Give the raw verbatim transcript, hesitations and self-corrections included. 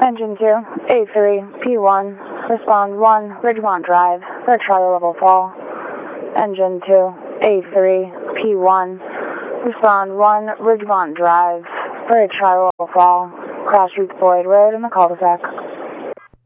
Engine two, A three, P one, respond one, Ridgemont Drive, for a Charlie level fall. Engine two, A three, P one, respond one, Ridgemont Drive, for a Charlie level fall, cross Ruth Boyd Road in the cul-de-sac.